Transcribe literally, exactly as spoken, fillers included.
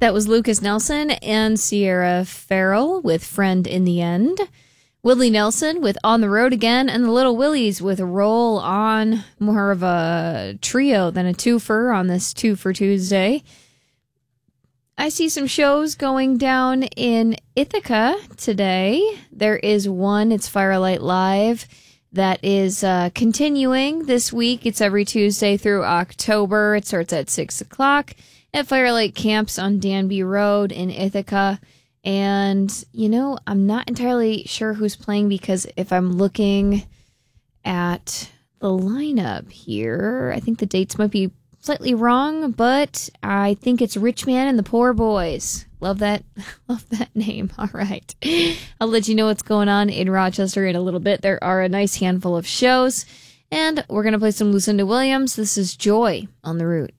That was Lucas Nelson and Sierra Farrell with Friend in the End. Willie Nelson with On the Road Again, and the Little Willies with Roll On. More of a trio than a twofer on this Two for Tuesday. I see some shows going down in Ithaca today. There is one, it's Firelight Live, that is uh, continuing this week. It's every Tuesday through October. It starts at six o'clock at Firelight Camps on Danby Road in Ithaca. And, you know, I'm not entirely sure who's playing, because if I'm looking at the lineup here, I think the dates might be slightly wrong, but I think it's Rich Man and the Poor Boys. Love that. Love that name. All right. I'll let you know what's going on in Rochester in a little bit. There are a nice handful of shows, and we're going to play some Lucinda Williams. This is Joy on the Route.